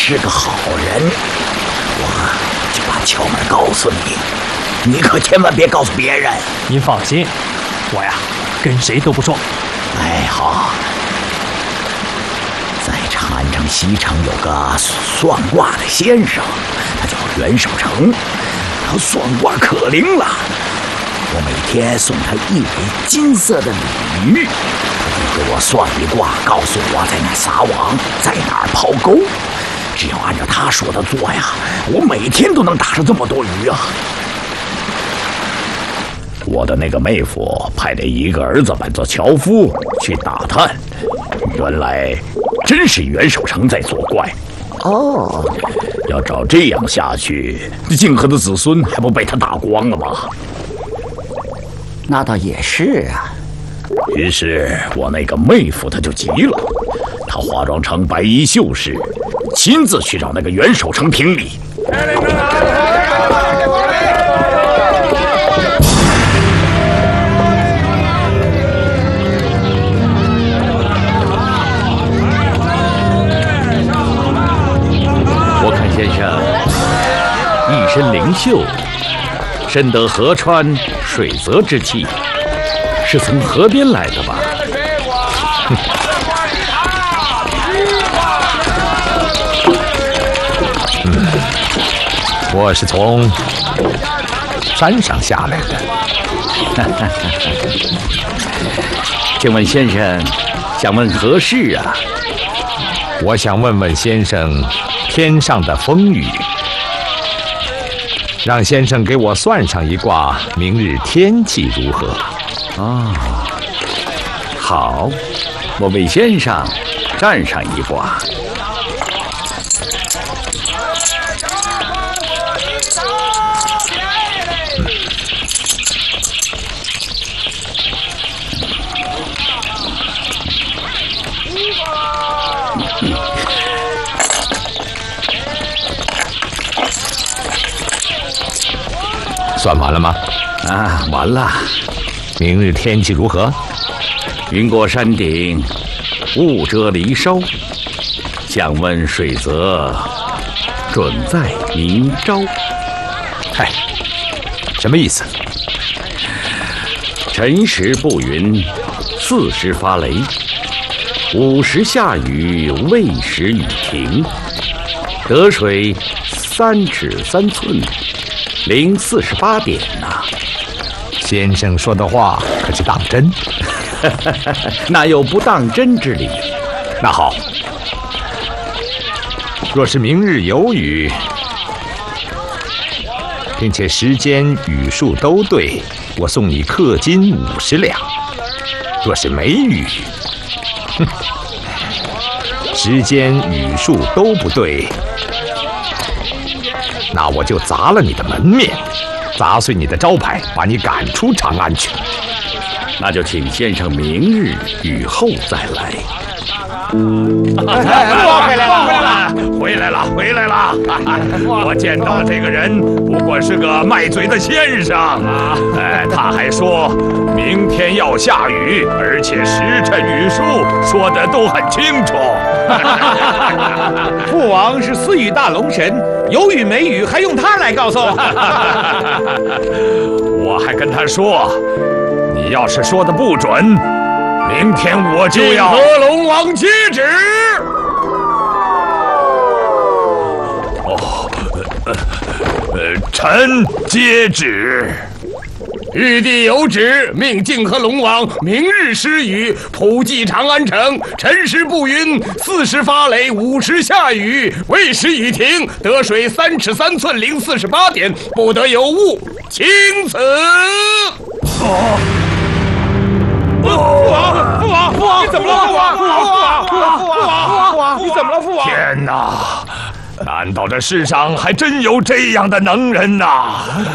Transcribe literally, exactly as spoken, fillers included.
是个好人，我就把窍门告诉你，你可千万别告诉别人。 您放心，我呀跟谁都不说。 哎，好。在长安城西城有个算卦的先生，他叫袁守诚，他算卦可灵了。我每天送他一尾金色的鲤鱼，他就给我算一卦，告诉我在哪撒网，在哪儿抛钩。只要按照他说的做呀，我每天都能打上这么多鱼啊！我的那个妹夫派了一个儿子扮作樵夫去打探，原来真是袁守诚在作怪。哦，要照这样下去，泾河的子孙还不被他打光了吗？ 那倒也是啊。 于是我那个妹夫他就急了，他化妆成白衣秀士，亲自去找那个袁守诚评理。 我看先生一身灵秀，深得河川水泽之气，是从河边来的吧？ 嗯，我是从山上下来的。 请问先生想问何事啊？ 我想问问先生天上的风雨，让先生给我算上一卦，明日天气如何？ 啊，好，我为先生占上一卦。 算完了吗？ 啊，完了。 明日天气如何？ 云过山顶，雾遮离梢，降温水泽，准在明朝。 嗨，什么意思？ 辰时不云，巳时发雷，午时下雨，未时雨停，得水三尺三寸，零四十八点呐、啊。 先生说的话可是当真？ 哪有不当真之理？ 那好，若是明日有雨，并且时间雨数都对，我送你氪金五十两；若是没雨，哼，时间雨数都不对，那我就砸了你的门面，砸碎你的招牌，把你赶出长安去。 那就请先生明日雨后再来。 回来了，回来了，回来了！我见到的这个人不过是个卖嘴的先生。哎，他还说明天要下雨，而且时辰雨数说的都很清楚。 父王是私语大龙神，有雨没雨还用他来告诉？ 我还跟他说，你要是说的不准，明天我就要泾河龙王接旨。 哦，呃呃，臣接旨。 玉帝有旨，命泾河龙王明日施雨，普济长安城。辰时不云，巳时发雷，午时下雨，未时雨停，得水三尺三寸零四十八点，不得有误。钦此。 哦。 父王，父王，父王，你怎么了？父王，父王，父王，父王，父王，你怎么了？父王！ 天哪！难道这世上还真有这样的能人呐？